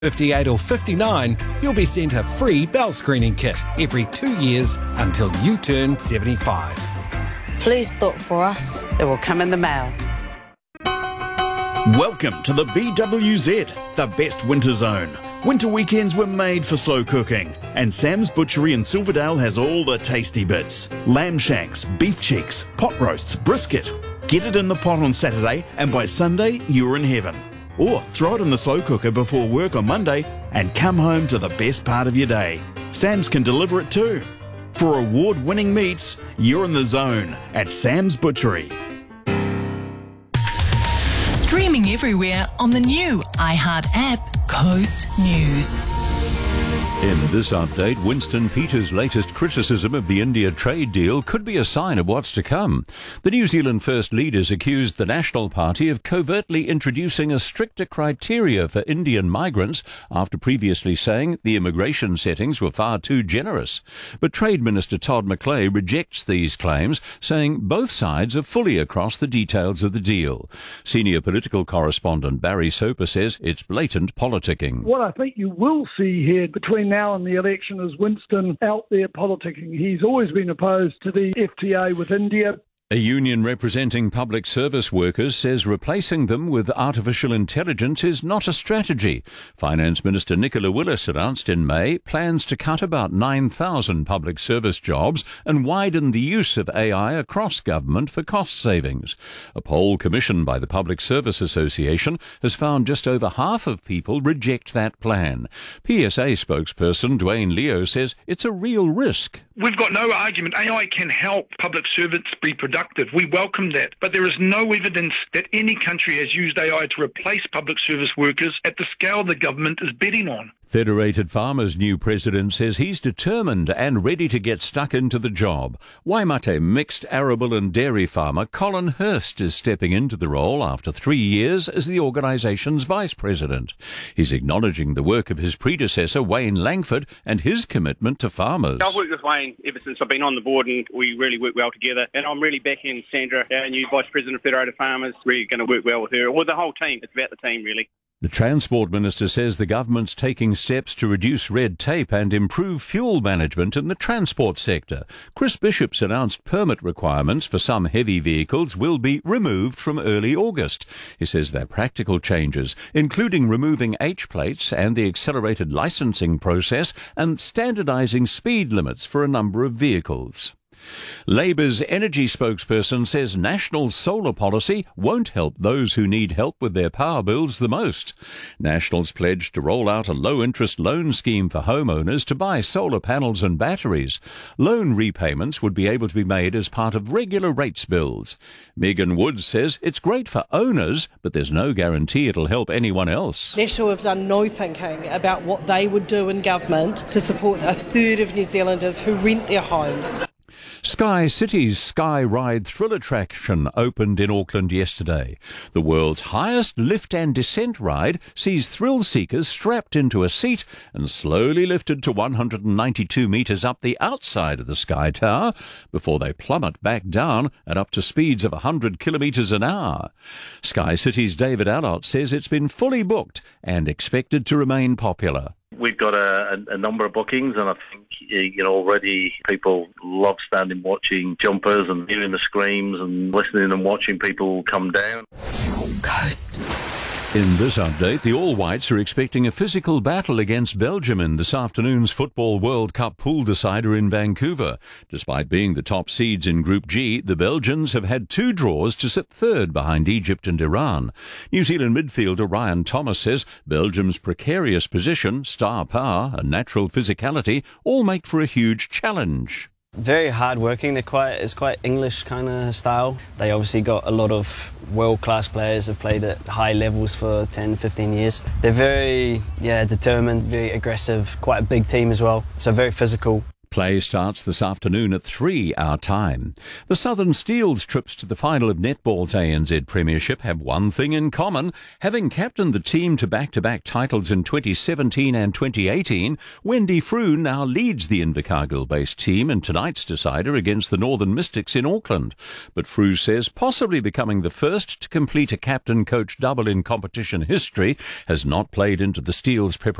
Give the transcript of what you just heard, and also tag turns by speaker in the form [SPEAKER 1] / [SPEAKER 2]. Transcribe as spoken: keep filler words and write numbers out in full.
[SPEAKER 1] fifty-eight or fifty-nine, you'll be sent a free bowel screening kit every two years until you turn seventy-five.
[SPEAKER 2] Please stop for us.
[SPEAKER 3] It will come in the mail.
[SPEAKER 4] Welcome to the B W Z, the best winter zone. Winter weekends were made for slow cooking, and Sam's Butchery in Silverdale has all the tasty bits. Lamb shanks, beef cheeks, pot roasts, brisket. Get it in the pot on Saturday, and by Sunday, you're in heaven. Or throw it in the slow cooker before work on Monday and come home to the best part of your day. Sam's can deliver it too. For award-winning meats, you're in the zone at Sam's Butchery.
[SPEAKER 5] Streaming everywhere on the new iHeart app, Coast News.
[SPEAKER 6] In this update, Winston Peters' latest criticism of the India trade deal could be a sign of what's to come. The New Zealand First leaders accused the National Party of covertly introducing a stricter criteria for Indian migrants after previously saying the immigration settings were far too generous. But Trade Minister Todd McClay rejects these claims, saying both sides are fully across the details of the deal. Senior political correspondent Barry Soper says it's blatant politicking.
[SPEAKER 7] What I think you will see here between now and the election is Winston out there politicking. He's always been opposed to the F T A with India.
[SPEAKER 6] A union representing public service workers says replacing them with artificial intelligence is not a strategy. Finance Minister Nicola Willis announced in May plans to cut about nine thousand public service jobs and widen the use of A I across government for cost savings. A poll commissioned by the Public Service Association has found just over half of people reject that plan. P S A spokesperson Dwayne Leo says it's a real risk.
[SPEAKER 8] We've got no argument. A I can help public servants be productive. We welcome that. But there is no evidence that any country has used A I to replace public service workers at the scale the government is betting on.
[SPEAKER 6] Federated Farmers' new president says he's determined and ready to get stuck into the job. Waimate mixed arable and dairy farmer Colin Hurst is stepping into the role after three years as the organisation's vice president. He's acknowledging the work of his predecessor, Wayne Langford, and his commitment to farmers.
[SPEAKER 9] I've worked with Wayne ever since I've been on the board, and we really work well together. And I'm really backing Sandra, our new vice president of Federated Farmers. Really going to work well with her, with the whole team. It's about the team, really.
[SPEAKER 6] The Transport Minister says the government's taking steps to reduce red tape and improve fuel management in the transport sector. Chris Bishop's announced permit requirements for some heavy vehicles will be removed from early August. He says they're practical changes, including removing H-plates and the accelerated licensing process and standardising speed limits for a number of vehicles. Labour's energy spokesperson says national solar policy won't help those who need help with their power bills the most. Nationals pledged to roll out a low-interest loan scheme for homeowners to buy solar panels and batteries. Loan repayments would be able to be made as part of regular rates bills. Megan Woods says it's great for owners, but there's no guarantee it'll help anyone else.
[SPEAKER 10] National have done no thinking about what they would do in government to support a third of New Zealanders who rent their homes.
[SPEAKER 6] Sky City's Sky Ride thrill attraction opened in Auckland yesterday. The world's highest lift and descent ride sees thrill seekers strapped into a seat and slowly lifted to one hundred ninety-two metres up the outside of the Sky Tower before they plummet back down at up to speeds of one hundred kilometres an hour. Sky City's David Allott says it's been fully booked and expected to remain popular.
[SPEAKER 11] We've got a, a, a number of bookings, and I think you know already people love standing watching jumpers and hearing the screams and listening and watching people come down.
[SPEAKER 5] Coast.
[SPEAKER 6] In this update, the All Whites are expecting a physical battle against Belgium in this afternoon's Football World Cup pool decider in Vancouver. Despite being the top seeds in Group G, the Belgians have had two draws to sit third behind Egypt and Iran. New Zealand midfielder Ryan Thomas says Belgium's precarious position, star power and natural physicality all make for a huge challenge.
[SPEAKER 12] Very hard working. They're quite, it's quite English kind of style. They obviously got a lot of world-class players who've played at high levels for ten, fifteen years. They're very, yeah, determined, very aggressive, quite a big team as well, so very physical.
[SPEAKER 6] Play starts this afternoon at three our time. The Southern Steel's trips to the final of netball's A N Z Premiership have one thing in common. Having captained the team to back-to-back titles in twenty seventeen and twenty eighteen, Wendy Frew now leads the Invercargill-based team in tonight's decider against the Northern Mystics in Auckland. But Frew says possibly becoming the first to complete a captain-coach double in competition history has not played into the Steel's preparation